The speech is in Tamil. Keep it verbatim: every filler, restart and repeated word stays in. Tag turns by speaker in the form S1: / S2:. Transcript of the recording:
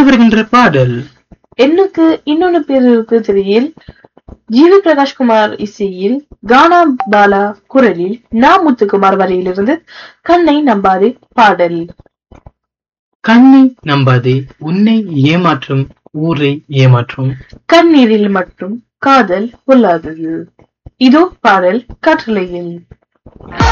S1: வருகின்ற பாடல்
S2: எண்ணுக்கு இன்னொன்னு பேர் இருக்கு திரையில் ஜிவி பிரகாஷ்குமார் இசையில் கானா பாலா குரலில் நா முத்துக்குமார் வரையிலிருந்து கண்ணை நம்பாதே பாடல்.
S1: கண்ணை நம்பாதே, உன்னை ஏமாற்றும் ஊரை ஏமாற்றும்,
S2: கண்ணீரில் மட்டும் காதல் கொள்ளாதது. இதோ பாடல் காற்றலையில்.